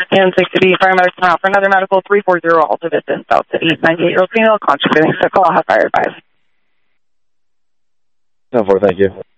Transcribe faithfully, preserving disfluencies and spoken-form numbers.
And six City, paramedics come out for another medical, three four zero Alta Vista in South City. ninety-eight-year-old female, conscious, getting sick, call, half fire advice. ten four, thank you.